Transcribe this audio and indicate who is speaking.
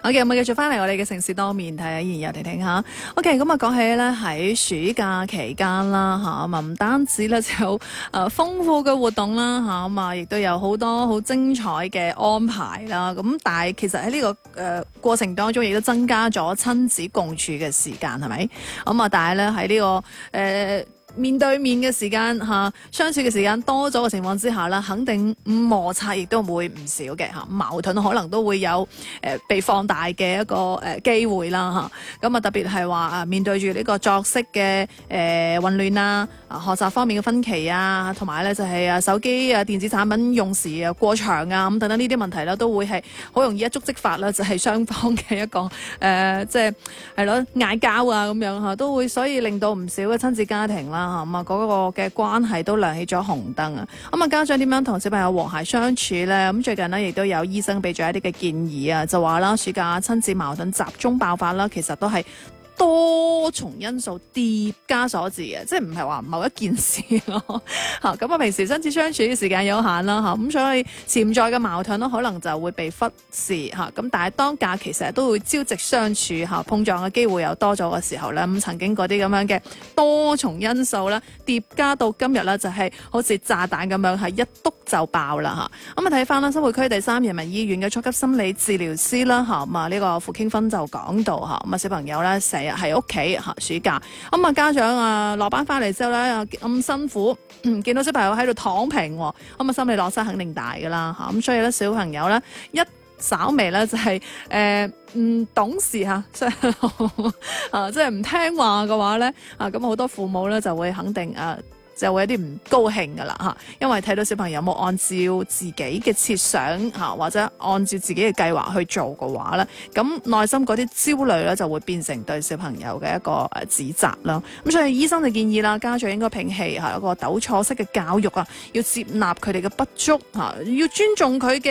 Speaker 1: OK，咁繼續翻嚟我哋嘅城市多面睇下，依然有嚟聽下。OK， 咁啊講起咧喺暑假期間啦嚇，咁啊唔單止咧就有豐富嘅活動啦嚇，咁啊亦都有好多好精彩嘅安排啦。咁但係其實喺呢個過程當中，亦都增加咗親子共處嘅時間，係咪？咁啊，但係咧喺呢個面對面嘅時間相處嘅時間多咗嘅情況之下啦，肯定摩擦亦都會唔少嘅矛盾可能都會有被放大嘅一個機會啦嚇。咁啊特別係話面對住呢個作息嘅混亂啊，學習方面嘅分歧啊，同埋咧就係手機電子產品用時過長啊咁等等呢啲問題啦，都會係好容易一觸即發啦，就係雙方嘅一個即係係咯嗌交啊咁樣嚇，都會所以令到唔少嘅親子家庭啦。咁啊，嗰個嘅關係都亮起咗紅燈啊！咁啊，家長點樣同小朋友和諧相處呢？咁最近呢，亦都有醫生俾咗一啲嘅建議啊，就話啦，暑假親子矛盾集中爆發啦，其實都係多重因素疊加所致嘅，即係唔係話某一件事咯嚇。咁啊，平時親子相處嘅時間有限啦嚇，咁所以潛在嘅矛盾可能就會被忽視嚇。咁但係當假期成日都會朝夕相處嚇，碰撞嘅機會又多咗嘅時候咧，咁曾經嗰啲咁樣嘅多重因素咧疊加到今日咧，就係好似炸彈咁樣係一篤就爆啦嚇。咁啊睇翻啦，生活區第3人民醫院嘅初級心理治療師啦嚇，咁啊呢個傅傾芬就講到嚇，咁啊小朋友咧成日喺屋企暑假，咁啊家長落班翻嚟之後咧咁辛苦，見到小朋友喺度躺平，咁啊心理落差肯定大噶啦嚇，咁所以咧小朋友咧一稍微咧就係唔懂事嚇，即係唔聽話嘅話咧咁好多父母咧就會肯定就會有啲唔高興噶啦嚇，因為睇到小朋友冇按照自己嘅設想或者按照自己嘅計劃去做嘅話咧，咁內心嗰啲焦慮咧就會變成對小朋友嘅一個指責啦。咁所以醫生就建議啦，家長應該摒棄一個糾錯式嘅教育啊，要接納佢哋嘅不足要尊重佢嘅